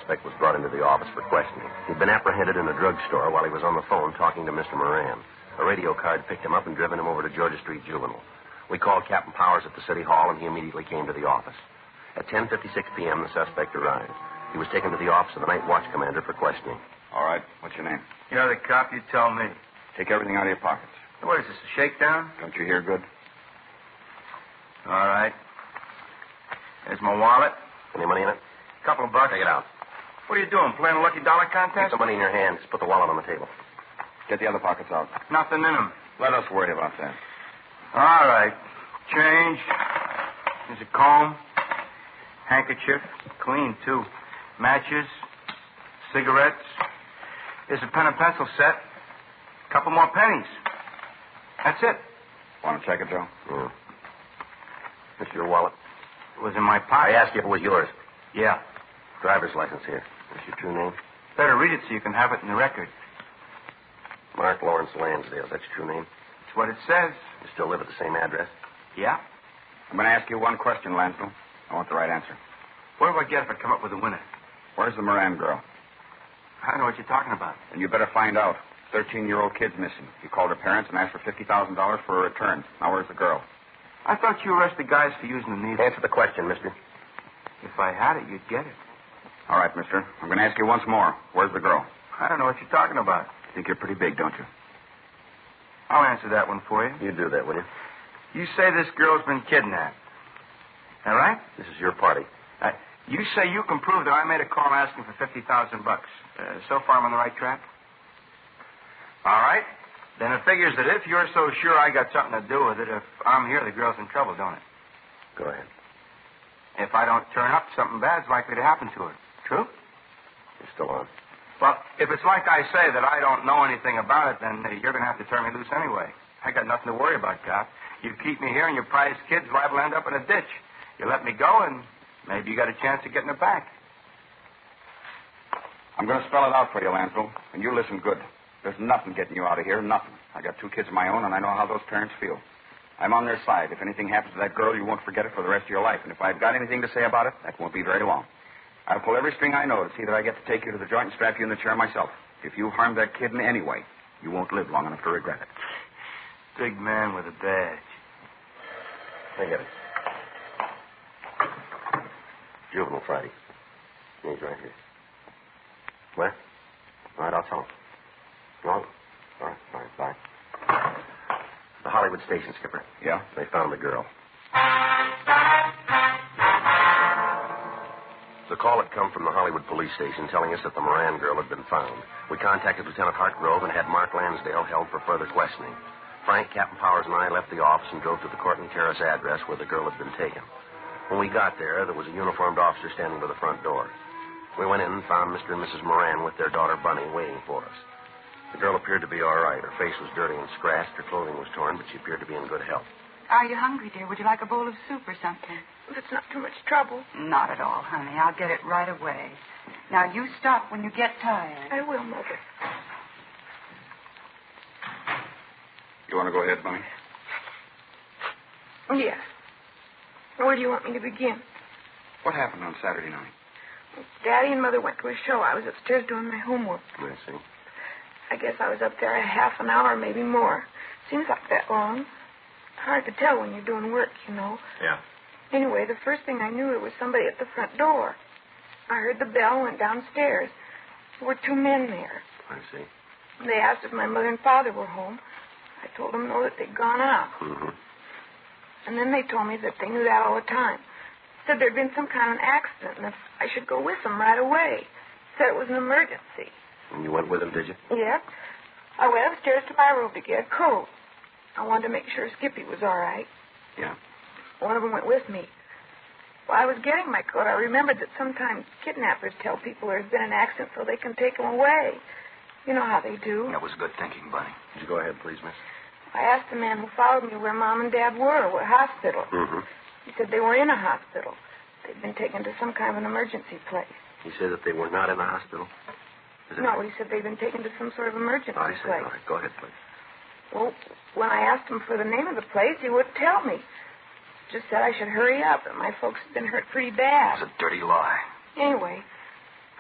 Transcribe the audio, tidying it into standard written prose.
suspect was brought into the office for questioning. He'd been apprehended in a drugstore while he was on the phone talking to Mr. Moran. A radio card picked him up and driven him over to Georgia Street Juvenile. We called Captain Powers at the city hall, and he immediately came to the office. At 10:56 p.m., the suspect arrived. He was taken to the office of the night watch commander for questioning. All right. What's your name? You're the cop. You tell me. Take everything out of your pockets. What is this, a shakedown? Don't you hear good? All right. There's my wallet. Any money in it? Couple of bucks. Take it out. What are you doing, playing a lucky dollar Keep contest? the money in your hand. Just put the wallet on the table. Get the other pockets out. Nothing in them. Let us worry about that. All right. Change. There's a comb. Handkerchief. Clean, too. Matches. Cigarettes. There's a pen and pencil set. Couple more pennies. That's it. Want to check it, Joe? Yeah. This your wallet? It was in my I pocket. asked you if it was yours. Yeah. Driver's license here. What's your true name? Better read it so you can have it in the record. Mark Lawrence Lansdale. That's your true name? It's what it says. You still live at the same address? Yeah. I'm going to ask you one question, Lansdale. I want the right answer. What do I get if I come up with a winner? Where's the Moran girl? I don't know what you're talking about. And you better find out. 13-year-old kid's missing. You called her parents and asked for $50,000 for a return. Now, where's the girl? I thought you arrested guys for using the needle. Answer the question, mister. If I had it, you'd get it. All right, mister. I'm going to ask you once more. Where's the girl? I don't know what you're talking about. Think you're pretty big, don't you? I'll answer that one for you. You do that, will you? You say this girl's been kidnapped. All right? This is your party. You say you can prove that I made a call asking for $50,000. So far, I'm on the right track? All right. Then it figures that if you're so sure I got something to do with it, if I'm here, the girl's in trouble, don't it? Go ahead. If I don't turn up, something bad's likely to happen to her. True? You're still on. Well, if it's like I say that I don't know anything about it, then you're going to have to turn me loose anyway. I got nothing to worry about, Cop. You keep me here and your prize kid's liable to end up in a ditch. You let me go and maybe you got a chance of getting it back. I'm going to spell it out for you, Lansdale, and you listen good. There's nothing getting you out of here, nothing. I got 2 kids of my own, and I know how those parents feel. I'm on their side. If anything happens to that girl, you won't forget it for the rest of your life. And if I've got anything to say about it, that won't be very long. I'll pull every string I know to see that I get to take you to the joint and strap you in the chair myself. If you harm that kid in any way, you won't live long enough to regret it. Big man with a badge. I get it. Juvenile Friday. He's right here. Where? All right, I'll tell him. No? All right, bye. The Hollywood station, Skipper. Yeah? They found the girl. The call had come from the Hollywood police station telling us that the Moran girl had been found. We contacted Lieutenant Hartgrove and had Mark Lansdale held for further questioning. Frank, Captain Powers, and I left the office and drove to the Courtney Terrace address where the girl had been taken. When we got there was a uniformed officer standing by the front door. We went in and found Mr. and Mrs. Moran with their daughter Bunny waiting for us. The girl appeared to be all right. Her face was dirty and scratched. Her clothing was torn, but she appeared to be in good health. Are you hungry, dear? Would you like a bowl of soup or something? If it's not too much trouble. Not at all, honey. I'll get it right away. Now, you stop when you get tired. I will, Mother. You want to go ahead, Bunny? Yes. Where do you want me to begin? What happened on Saturday night? Daddy and Mother went to a show. I was upstairs doing my homework. I see. I guess I was up there a half an hour, maybe more. Seems like that long. Hard to tell when you're doing work, you know. Yeah. Anyway, the first thing I knew, there was somebody at the front door. I heard the bell and went downstairs. There were 2 men there. I see. They asked if my mother and father were home. I told them no, that they'd gone out. Mm-hmm. And then they told me that they knew that all the time. Said there'd been some kind of an accident and if I should go with them right away. Said it was an emergency. And you went with them, did you? Yeah. I went upstairs to my room to get a coat. I wanted to make sure Skippy was all right. Yeah. One of them went with me. While I was getting my coat, I remembered that sometimes kidnappers tell people there's been an accident so they can take them away. You know how they do. That was good thinking, Bunny. Would you go ahead, please, miss? I asked the man who followed me where Mom and Dad were, what hospital. Mm-hmm. He said they were in a hospital. They'd been taken to some kind of an emergency place. He said that they were not in the hospital? No, he said they'd been taken to some sort of emergency I see. place. All right, go ahead, please. Well, when I asked him for the name of the place, he wouldn't tell me. Just said I should hurry up, that my folks had been hurt pretty bad. It was a dirty lie. Anyway,